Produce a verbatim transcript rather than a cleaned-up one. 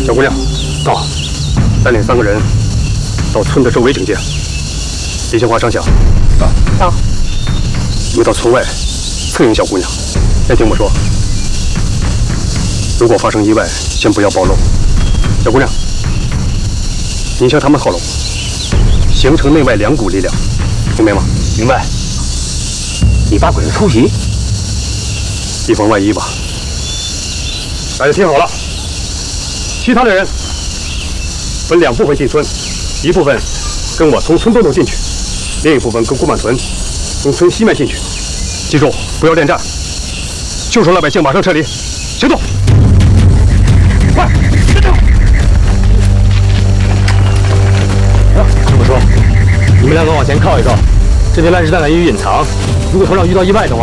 小姑娘，到，带领三个人到村的周围警戒。李杏花、张响，到。到。你们到村外策应小姑娘，先听我说。如果发生意外，先不要暴露。小姑娘，你向他们靠拢，形成内外两股力量，明白吗？ 明白。你把鬼子突袭， 以防万一吧。大家听好了，其他的人分两部分进村，一部分跟我从村东头进去，另一部分跟顾满屯从村西面进去。记住，不要恋战，救出老百姓，马上撤离，行动！快，跟着！啊，这么说，你们两个往前靠一靠，这些烂实弹敢于隐藏，如果头上遇到意外的话。